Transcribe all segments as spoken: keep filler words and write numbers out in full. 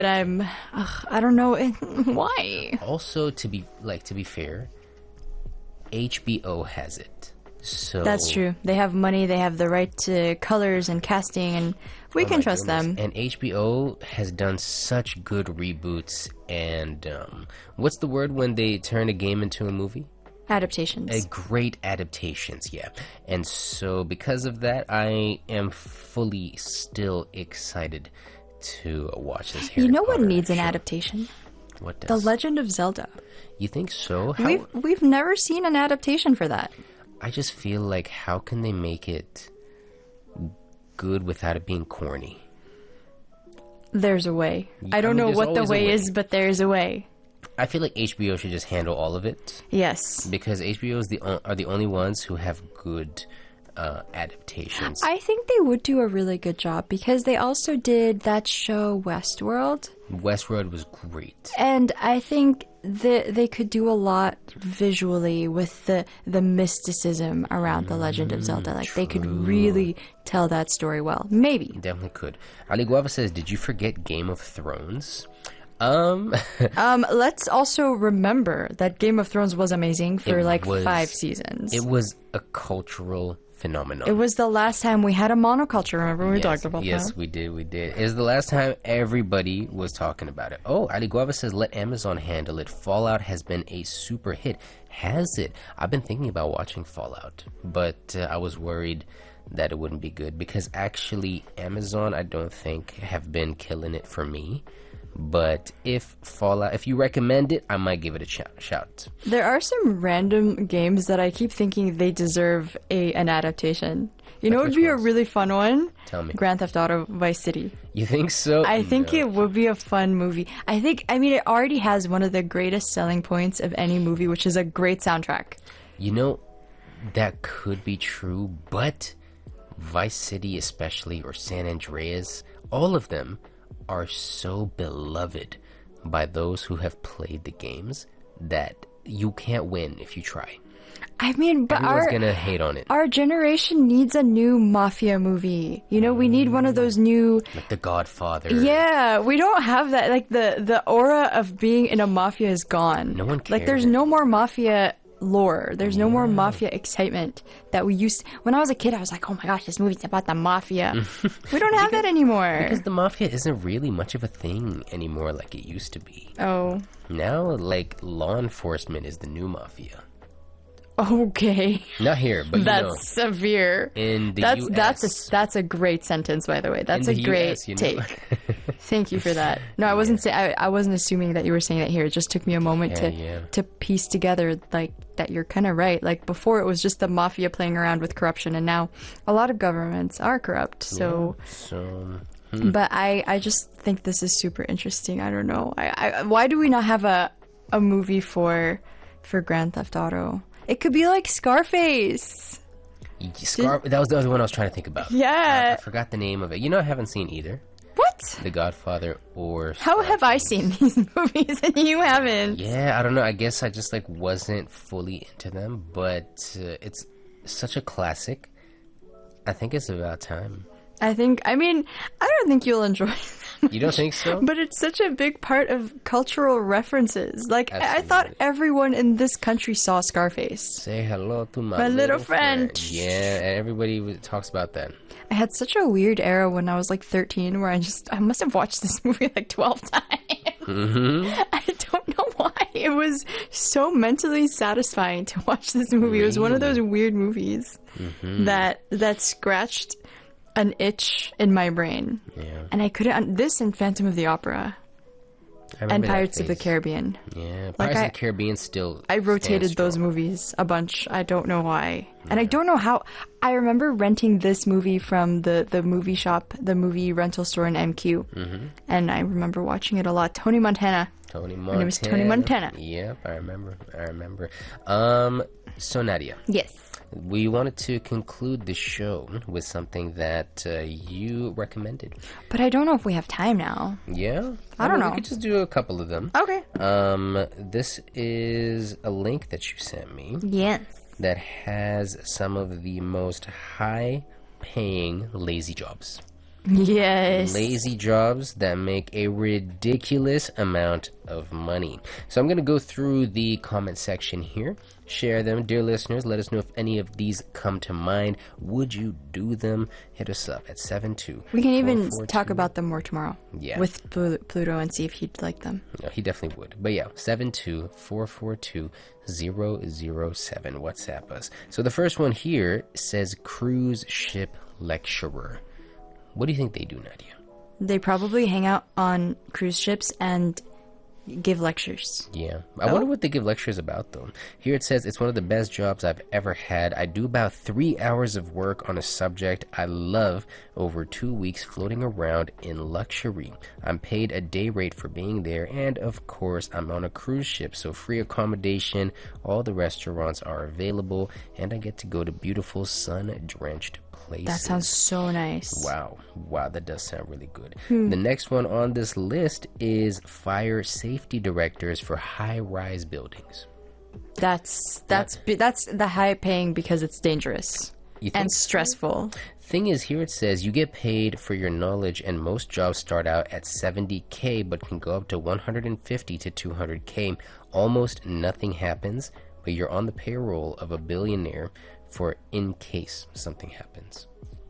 But I'm, ugh, I don't know why. Also, to be like to be fair, H B O has it. So That's true. They have money. They have the right to colors and casting, and we oh can my trust goodness. them. And H B O has done such good reboots and um, what's the word when they turn a game into a movie? Adaptations. A great adaptations, yeah. And so because of that, I am fully still excited to watch this Harry You know what Potter needs an show. adaptation? What The does? Legend of Zelda. You think so? How, We've we've never seen an adaptation for that. I just feel like how can they make it good without it being corny? There's a way. I I don't mean, know there's what the always a way way. is, but there's a way. I feel like H B O should just handle all of it Yes. because H B O is the o- are the only ones who have good uh, adaptations. I think they would do a really good job because they also did that show Westworld, Westworld was great. and I think that they could do a lot visually with the the mysticism around the Legend of Zelda. Like they could really tell that story well. Maybe. Definitely could. Ali Guava says, "Did you forget Game of Thrones?" Um, Um, let's also remember that Game of Thrones was amazing for It like was- five seasons. it was a cultural phenomenon. It was the last time we had a monoculture. Remember we yes, talked about yes, that? we did, we did. It was the last time everybody was talking about it. Oh, Ali Guava says, "Let Amazon handle it. Fallout has been a super hit." Has it? I've been thinking about watching Fallout, but uh, I was worried that it wouldn't be good because actually Amazon, I don't think, have been killing it for me. But if Fallout, if you recommend it, I might give it a ch- shout. There are some random games that I keep thinking they deserve a an adaptation. You know, it would which be a ones? really fun one. Tell me. Grand Theft Auto Vice City. You think so? I think No. it would be a fun movie. I think, I mean, it already has one of the greatest selling points of any movie, which is a great soundtrack. You know, that could be true, but Vice City especially, or San Andreas, all of them are so beloved by those who have played the games that you can't win if you try. I mean, but Everyone's our gonna hate on it. our generation needs a new mafia movie. You know, we need one of those new. Like The Godfather. Yeah, we don't have that. Like the the aura of being in a mafia is gone. No one Like there's cares. no more mafia lore. There's no more mafia excitement that we used. When I was a kid, I was like, oh my gosh, this movie's about the mafia. We don't have that anymore. Because the mafia isn't really much of a thing anymore like it used to be. Oh, Now, like, law enforcement is the new mafia. okay. Not here, but you That's know, severe. in the That's U S. that's a that's a great sentence, by the way. That's in a the great U S, you know? take. Thank you for that. No, I wasn't say I, I wasn't assuming that you were saying that here. It just took me a moment Yeah, to yeah. to piece together like that you're kind of right. Like before it was just the mafia playing around with corruption, and now a lot of governments are corrupt. So, So, but I I just think this is super interesting. I don't know. I, I why do we not have a a movie for for Grand Theft Auto? It could be like Scarface. Scar- that was the other one I was trying to think about. Yeah. I, I forgot the name of it. You know, I haven't seen either. What? The Godfather or How have I Scarface. seen these movies and you haven't? Yeah, I don't know. I guess I just like wasn't fully into them, but uh, it's such a classic. I think it's about time. I think, I mean, I don't think you'll enjoy them. You don't think so? But it's such a big part of cultural references. Like, I- I thought Absolutely. everyone in this country saw Scarface. Say hello to my, My little friend. Yeah, and everybody w- talks about that. I had such a weird era when I was like thirteen where I just, I must have watched this movie like twelve times. Mm-hmm. I don't know why. It was so mentally satisfying to watch this movie. It was one of those weird movies Mm-hmm. that that scratched an itch in my brain. Yeah. And I couldn't. This and Phantom of the Opera I and remember that Pirates of the phase. Caribbean. Yeah, Pirates Like, I- of the Caribbean still. I rotated stands those strong. movies a bunch. I don't know why. And I don't know how. I remember renting this movie from the, the movie shop, the movie rental store in M Q. Mm-hmm. And I remember watching it a lot. Tony Montana. Tony Montana. name is Tony Montana. Yep, I remember. I remember. Um, so Nadia, Yes. we wanted to conclude the show with something that uh, you recommended. But I don't know if we have time now. Yeah, I don't mean, know. We could just do a couple of them. Okay. Um, this is a link that you sent me Yes. that has some of the most high-paying lazy jobs. Yes. Lazy jobs that make a ridiculous amount of money. So I'm going to go through the comment section here, share them. Dear listeners, let us know if any of these come to mind. Would you do them? Hit us up at seven two. We can even talk about them more tomorrow. Yeah. With Pl- Pluto and see if he'd like them. No, he definitely would. But yeah, seven two four four two zero zero seven. WhatsApp us. So the first one here says cruise ship lecturer. What do you think they do, Nadia? They probably hang out on cruise ships and give lectures. Yeah. I oh. wonder what they give lectures about, though. Here it says, it's one of the best jobs I've ever had. I do about three hours of work on a subject I love over two weeks floating around in luxury. I'm paid a day rate for being there, and of course, I'm on a cruise ship, so free accommodation, all the restaurants are available, and I get to go to beautiful sun-drenched places. That sounds so nice. Wow. Wow, that does sound really good. Hmm. The next one on this list is fire safety directors for high-rise buildings. That's that's yeah. that's the high paying because it's dangerous and stressful. Thing is, here it says you get paid for your knowledge, and most jobs start out at seventy K but can go up to one hundred fifty to two hundred K. Almost nothing happens, but you're on the payroll of a billionaire for in case something happens.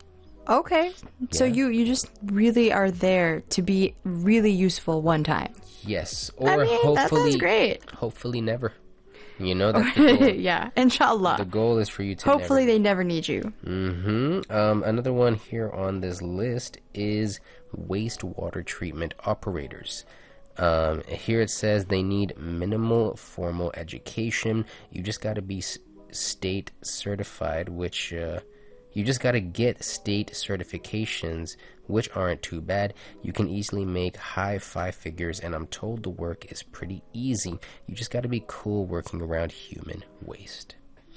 Okay. Yeah. So you, you just really are there to be really useful one time. Yes. Or I mean, hopefully, that sounds great. Hopefully never. You know, that's the goal. Yeah, inshallah. The goal is for you to hopefully never. They never need you. Mm-hmm. Um, another one here on this list is wastewater treatment operators. Um, here it says they need minimal formal education. You just got to be s- state certified, which uh, you just got to get state certifications, which aren't too bad. You can easily make high five figures, and I'm told the work is pretty easy. You just got to be cool working around human waste.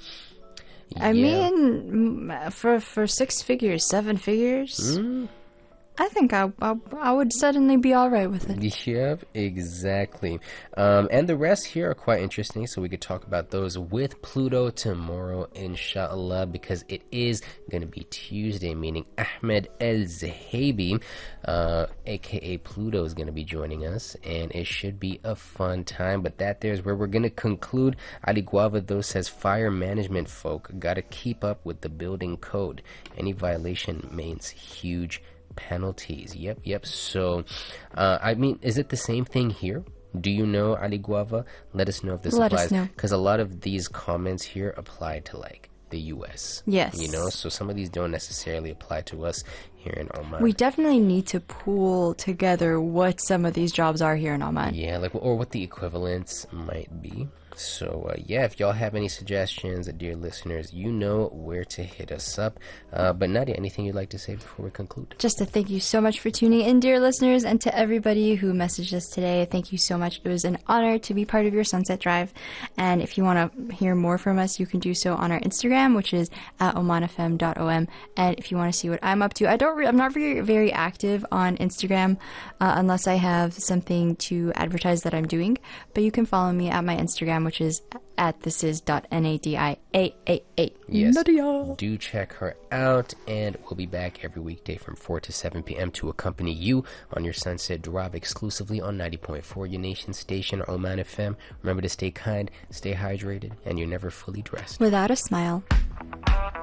I yeah. mean, for for six figures, seven figures, mm. I think I, I I would suddenly be all right with it. Yep, exactly. Um, and the rest here are quite interesting, so we could talk about those with Pluto tomorrow, inshallah, because it is going to be Tuesday, meaning Ahmed El-Zahabi, uh, aka Pluto, is going to be joining us, and it should be a fun time. But that there's where we're going to conclude. Ali Guava, though, says fire management folk got to keep up with the building code. Any violation means huge penalties. Yep, yep. So, uh, I mean, is it the same thing here? Do you know, Ali Guava? Let us know if this Let applies. Us know. Because a lot of these comments here apply to, like, the U S. Yes. You know, so some of these don't necessarily apply to us here in Oman. We definitely need to pool together what some of these jobs are here in Oman. Yeah, like, or what the equivalents might be. So, uh, yeah, if y'all have any suggestions, dear listeners, you know where to hit us up. Uh, but Nadia, anything you'd like to say before we conclude? Just to thank you so much for tuning in, dear listeners, and to everybody who messaged us today. Thank you so much. It was an honor to be part of your Sunset Drive. And if you want to hear more from us, you can do so on our Instagram, which is at oman f m dot o m. And if you want to see what I'm up to, I don't re- I'm not very, very active on Instagram uh, unless I have something to advertise that I'm doing. But you can follow me at my Instagram, which is at this is dot N A D I A A A. Yes, Nadia. Do check her out, and we'll be back every weekday from four to seven p.m. to accompany you on your Sunset Drive exclusively on ninety point four, your nation station, or Oman F M. Remember to stay kind, stay hydrated, and you're never fully dressed without a smile.